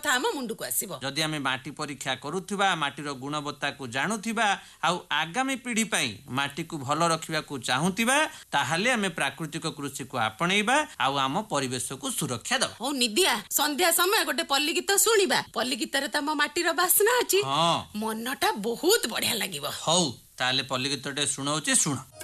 କଥା ଆମ मुंडको आसीबो। जदि आमे माटी परीक्षा करूथिबा, माटीर गुणवत्ता को जानुथिबा, आ आगामी पीढ़ी पई माटी को भलो रखिबा को चाहुथिबा, ताहाले आमे प्राकृतिक कृषि को आपणेबा आ आम परिवेश को सुरक्षा दबा। ओ निदिया संध्या समय गोटे पल्ली गीत सुनिबा। पल्ली गीत रे तम माटीर बासना अछि। मनटा बहुत बढ़िया लागिबो। हौ ताले पल्ली गीतटे सुनाउची सुन।